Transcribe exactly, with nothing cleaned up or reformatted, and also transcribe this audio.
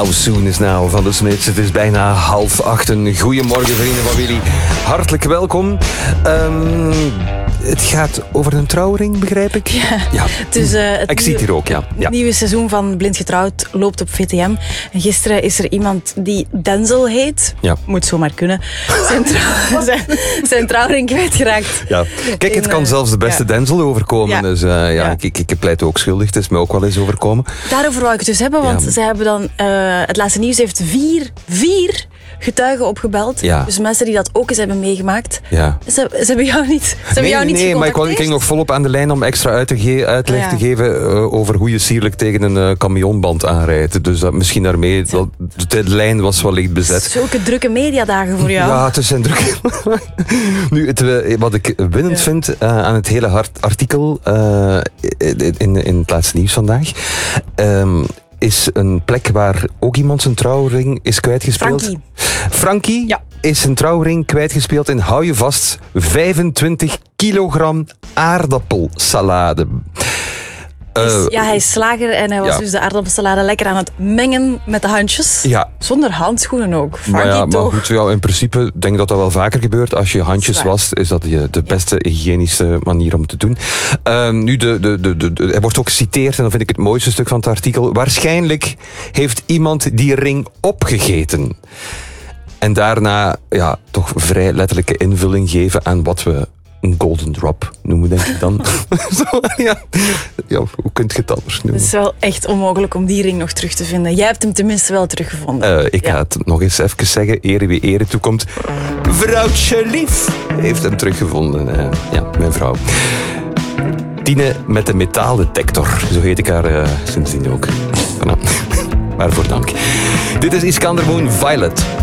How Soon Is Now van de Smiths. Het is bijna half acht. Een goeiemorgen, vrienden van Willy. Hartelijk welkom. Um, het gaat over een trouwring, begrijp ik? Ja. ja. Dus, uh, het ik zie het hier ook, ja. ja. Het nieuwe seizoen van Blind Getrouwd loopt op V T M. En gisteren is er iemand die Denzel heet. Ja. Moet zomaar kunnen. Zijn, trouw, zijn, zijn trouwring kwijtgeraakt. Ja. Kijk, het in, kan zelfs de beste ja. Denzel overkomen. Ja. Dus uh, ja, ja. Ik, ik, ik pleit ook schuldig. Het is mij ook wel eens overkomen. Daarover wou ik het dus hebben, want ja. ze hebben dan... Uh, het laatste nieuws heeft vier, vier getuigen opgebeld. Ja. Dus mensen die dat ook eens hebben meegemaakt. Ja. Ze, ze hebben jou niet ze hebben Nee, jou niet nee maar ik, ik ging nog volop aan de lijn om extra uit te ge- uitleg ja. te geven uh, over hoe je sierlijk tegen een uh, camionband aanrijdt. Dus dat misschien daarmee... Dat, de lijn was wellicht bezet. Zulke drukke mediadagen voor jou. Ja, het zijn drukke... nu, het, uh, wat ik winnend ja. vind uh, aan het hele hart artikel uh, in, in het laatste nieuws vandaag... Um, is een plek waar ook iemand zijn trouwring is kwijtgespeeld. Frankie. Frankie ja. is zijn trouwring kwijtgespeeld en hou je vast, vijfentwintig kilogram aardappelsalade. Uh, ja, hij is slager en hij was ja. dus de aardappelsalade lekker aan het mengen met de handjes. Ja. Zonder handschoenen ook. Maar, ja, maar goed, ja, in principe denk ik dat dat wel vaker gebeurt. Als je handjes wast, is dat de, de beste ja. hygiënische manier om te doen. Uh, nu, de, de, de, de, de, hij wordt ook geciteerd, en dan vind ik het mooiste stuk van het artikel. Waarschijnlijk heeft iemand die ring opgegeten. En daarna ja, toch vrij letterlijke invulling geven aan wat we... een golden drop noemen, denk ik dan. Zo, ja. ja, hoe kun je het anders noemen? Het is wel echt onmogelijk om die ring nog terug te vinden. Jij hebt hem tenminste wel teruggevonden. Uh, ik ja. ga het nog eens even zeggen, ere wie ere toekomt. Vrouwtje lief heeft hem teruggevonden. Uh, ja, mijn vrouw. Tine met de metaaldetector. Zo heet ik haar uh, sindsdien ook. Voilà. Waarvoor dank. Dit is Iskander Moon Violet.